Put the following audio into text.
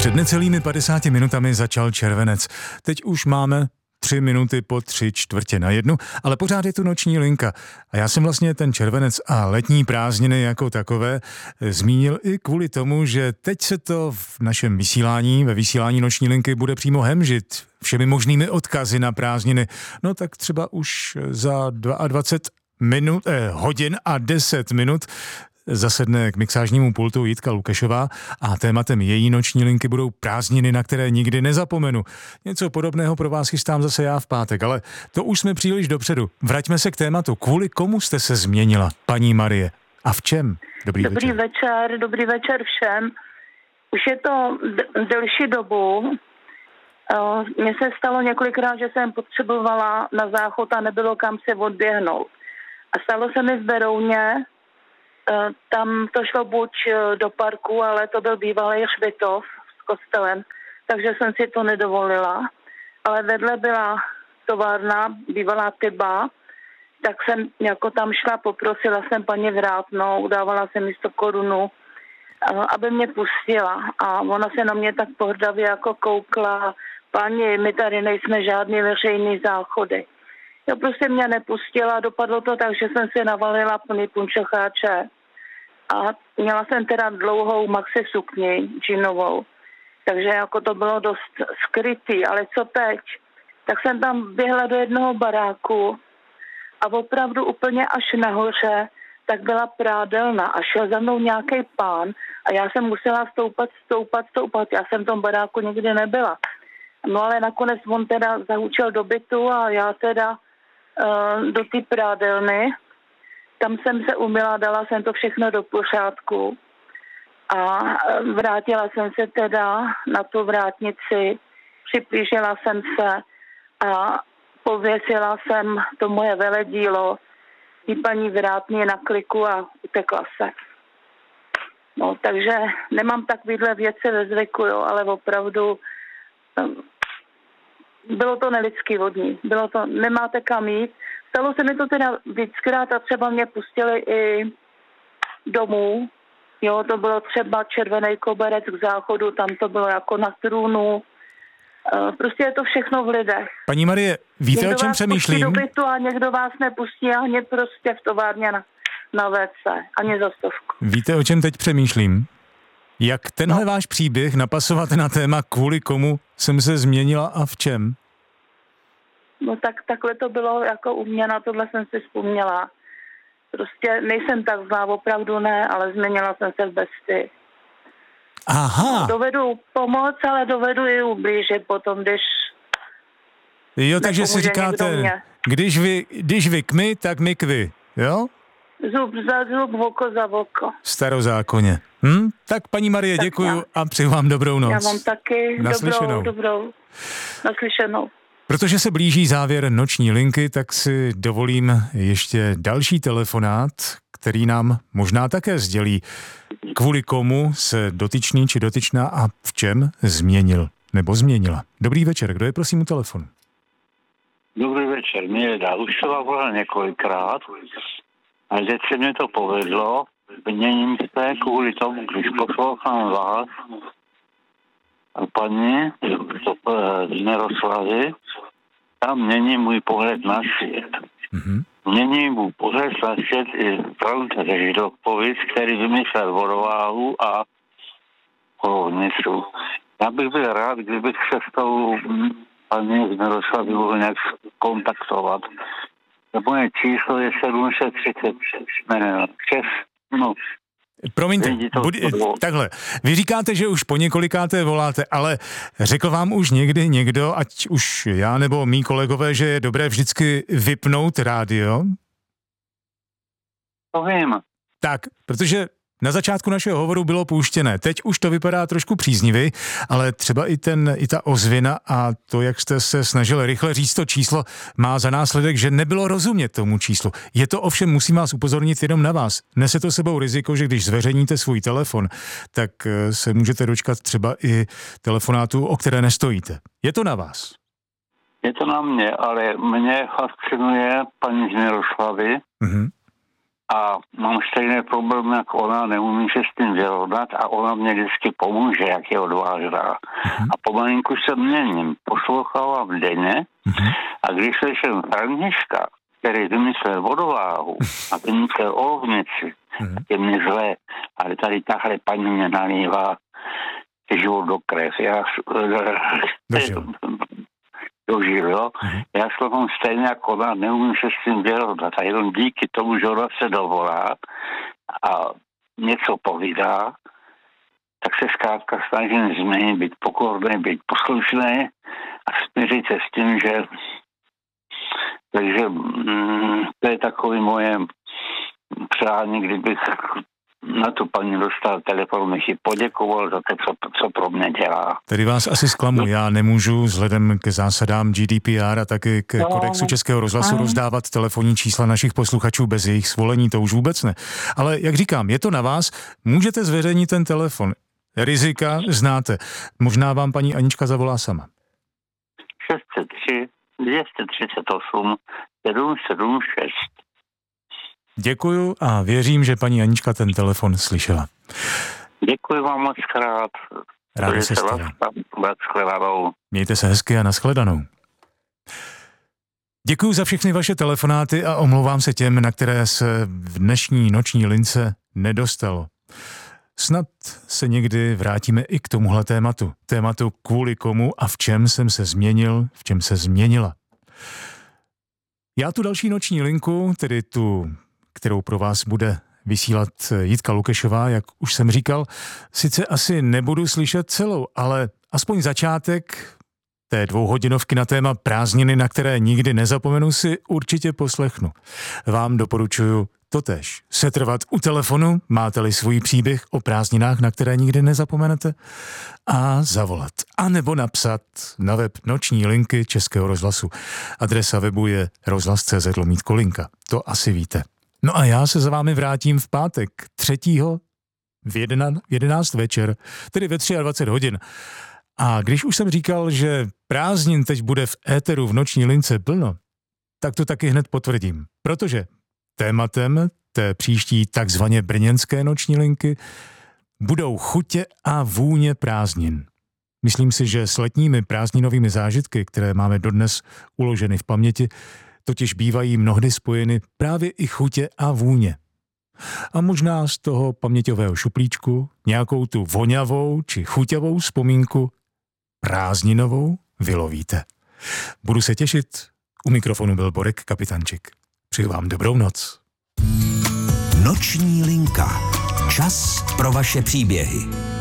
Před necelými 50 minutami začal červenec. Teď už máme 3 minuty po 3:45, ale pořád je tu noční linka. A já jsem vlastně ten červenec a letní prázdniny jako takové zmínil i kvůli tomu, že teď se to v našem vysílání, ve vysílání noční linky bude přímo hemžit všemi možnými odkazy na prázdniny. No tak třeba už za 22 hodin a 10 minut zasedne k mixážnímu pultu Jitka Lukešová a tématem její noční linky budou prázdniny, na které nikdy nezapomenu. Něco podobného pro vás chystám zase já v pátek, ale to už jsme příliš dopředu. Vraťme se k tématu. Kvůli komu jste se změnila, paní Marie? A v čem? Dobrý večer všem. Už je to delší dobu. Mně se stalo několikrát, že jsem potřebovala na záchod a nebylo kam se odběhnout. A stalo se mi v Berouně. Tam to šlo buď do parku, ale to byl bývalý hřbitov s kostelem, takže jsem si to nedovolila. Ale vedle byla továrna, bývalá Tyba, tak jsem jako tam šla, poprosila jsem paní Vrátnou, dávala jsem jí 100 korun, aby mě pustila. A ona se na mě tak pohrdavě jako koukla, paní, my tady nejsme žádný veřejný záchody. Jo, prostě mě nepustila, dopadlo to tak, že jsem si navalila plný punčocháče. A měla jsem teda dlouhou maxi sukni džínovou, takže jako to bylo dost skrytý, ale co teď? Tak jsem tam běhla do jednoho baráku a opravdu úplně až nahoře tak byla prádelna a šel za mnou nějaký pán a já jsem musela stoupat. Já jsem v tom baráku nikdy nebyla. No ale nakonec on teda zahučel do bytu a já teda do té prádelny. Tam jsem se umyla, dala jsem to všechno do pořádku a vrátila jsem se teda na tu vrátnici, připlížila jsem se a pověsila jsem to moje veledílo i paní Vrátný na kliku a utekla se. No, takže nemám takovýhle věci ve zvyku, jo, ale opravdu bylo to nelidský vodní. Bylo to, nemáte kam jít. Stalo se mi to teda víckrát a třeba mě pustili i domů. Jo, to bylo třeba Červený koberec k záchodu, tam to bylo jako na trůnu. Prostě je to všechno v lidech. Paní Marie, víte, někdo o čem přemýšlím? Někdo vás pustí do bytu a někdo vás nepustí ani prostě v továrně na WC, ani za 100. Víte, o čem teď přemýšlím? Jak tenhle váš příběh napasovat na téma, kvůli komu jsem se změnila a v čem? No tak takhle to bylo jako u mě, na tohle jsem si vzpomněla. Prostě nejsem tak zlá, opravdu ne, ale změnila jsem se v bestii. Aha. Dovedu pomoct, ale dovedu i ublížit potom, když... Jo, takže si říkáte, když vy k my, tak my k vy, jo? Zub za zub, oko za oko. Starozákonně. Tak paní Marie, tak děkuju a přeju vám dobrou noc. Já vám taky dobrou. Naslyšenou. Protože se blíží závěr noční linky, tak si dovolím ještě další telefonát, který nám možná také sdělí, kvůli komu se dotyčný či dotyčná a v čem změnil nebo změnila. Dobrý večer, kdo je prosím u telefonu? Dobrý večer, mě je dál. Už to volal několikrát a teď se mě to povedlo. Měním se kvůli tomu, když poslouchám vás a paní z Neroslavy, tam mění můj pohled na svět. Mm-hmm. Mění můj pohled na svět i František Židovkovič, který vymyslel vodováhu a kolovnicu. Já bych byl rád, kdybych se s tou paní z Neroslavy mohl nějak kontaktovat. Moje číslo je 736. Promiňte, takhle. Vy říkáte, že už po několikáté voláte, ale řekl vám už někdy někdo, ať už já nebo mý kolegové, že je dobré vždycky vypnout rádio? To vím. Tak, protože na začátku našeho hovoru bylo pouštěné. Teď už to vypadá trošku příznivě, ale třeba i ta ozvěna a to, jak jste se snažil rychle říct to číslo, má za následek, že nebylo rozumět tomu číslu. Je to ovšem, musím vás upozornit jenom na vás. Nese to sebou riziko, že když zveřejníte svůj telefon, tak se můžete dočkat třeba i telefonátu, o které nestojíte. Je to na vás. Je to na mě, ale mě fascinuje paní z Miroslavy. Mhm. a mám stejné problémy jako ona, neumím se s tím vyrovnat a ona mě vždycky pomůže, jak je odvážná. A pomalinku se měním, poslouchávám denně a když slyším Františka, který vymyslel vodováhu a vymyslel olovnici, je mě zlé, ale tady tahle paní mě nalívá život do krev. Já dožil, jo. Já slovám stejně jako ona, neumím se s tím vyrovnat a jenom díky tomu, že ona se dovolá a něco povídá, tak se zkrátka snažím změnit, být pokorný, být poslušný a smířit se s tím, že takže to je takový moje přání, kdybych na tu paní dostal telefon, bych ji poděkoval za to, co pro mě dělá. Tedy vás asi zklamu, já nemůžu vzhledem k zásadám GDPR a taky k kodexu Českého rozhlasu rozdávat telefonní čísla našich posluchačů bez jejich svolení, to už vůbec ne. Ale jak říkám, je to na vás, můžete zveřejnit ten telefon. Rizika znáte. Možná vám paní Anička zavolá sama. 603 238 776. Děkuju a věřím, že paní Anička ten telefon slyšela. Děkuji vám moc krát. Rádi se stalo. Mějte se hezky a nashledanou. Děkuju za všechny vaše telefonáty a omlouvám se těm, na které se v dnešní noční lince nedostalo. Snad se někdy vrátíme i k tomuhle tématu. Tématu kvůli komu a v čem jsem se změnil, v čem se změnila. Já tu další noční linku, tedy tu, kterou pro vás bude vysílat Jitka Lukešová, jak už jsem říkal, sice asi nebudu slyšet celou, ale aspoň začátek té 2hodinovky na téma prázdniny, na které nikdy nezapomenu, si určitě poslechnu. Vám doporučuju totéž. Setrvat u telefonu, máte-li svůj příběh o prázdninách, na které nikdy nezapomenete, a zavolat. A nebo napsat na web noční linky Českého rozhlasu. Adresa webu je rozhlas.cz/linka. To asi víte. No a já se za vámi vrátím v pátek 3. v 11 večer, tedy ve 23 hodin. A když už jsem říkal, že prázdnin teď bude v éteru v noční lince plno, tak to taky hned potvrdím. Protože tématem té příští takzvaně brněnské noční linky budou chutě a vůně prázdnin. Myslím si, že s letními prázdninovými zážitky, které máme dodnes uloženy v paměti, totiž bývají mnohdy spojeny právě i chutě a vůně. A možná z toho paměťového šuplíčku nějakou tu voňavou či chuťavou vzpomínku prázdninovou vylovíte. Budu se těšit. U mikrofonu byl Borek Kapitančik. Přeju vám dobrou noc. Noční linka. Čas pro vaše příběhy.